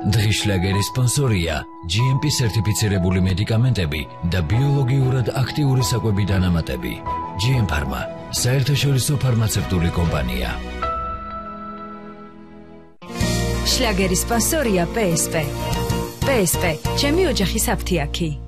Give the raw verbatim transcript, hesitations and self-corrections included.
დღის შლაგერის სპონსორია ჯი ემ პი სერტიფიცირებული მედიკამენტები და ბიოლოგიურად აქტიური საკვები დანამატები. ჯი ემ Pharma, საერთაშორისო ფარმაცევტული კომპანია. შლაგერის სპონსორია პე ეს პე. პე ეს პე, ჩემი ოჯახის აფთიაქი.